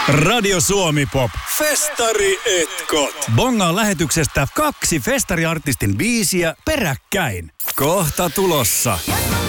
Radio Suomi Pop. Festari etkot. Bongaan lähetyksestä 2 festariartistin biisiä peräkkäin. Kohta tulossa.